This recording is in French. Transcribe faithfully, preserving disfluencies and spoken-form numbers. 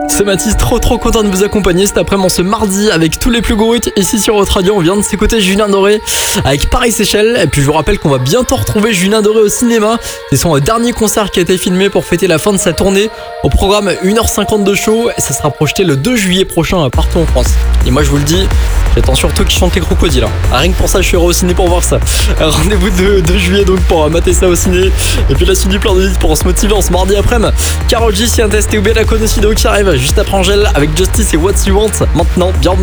C'est Mathis, trop trop content de vous accompagner cet après-midi ce mardi avec tous les plus gros hits. Ici sur votre radio, on vient de s'écouter Julien Doré avec Paris-Séchelles. Et puis je vous rappelle qu'on va bientôt retrouver Julien Doré au cinéma. C'est son dernier concert qui a été filmé pour fêter la fin de sa tournée. Au programme une heure cinquante de show et ça sera projeté le deux juillet prochain partout en France. Et moi je vous le dis, j'attends surtout qu'il chante les crocodiles. Hein. Rien que pour ça, je serai au ciné pour voir ça. Rendez-vous de deux juillet donc pour mater ça au ciné. Et puis la suite du plan de hits pour se motiver en ce mardi après-midi. Karol G, Sientes et Ubela Conocido qui arrive juste après Angèle avec Justice et What You Want. Maintenant, bienvenue.